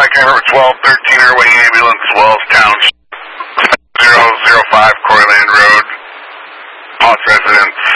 Camera 1213 Airway Ambulance, Wells Township, 005 Coreyland Road, Potts Residence.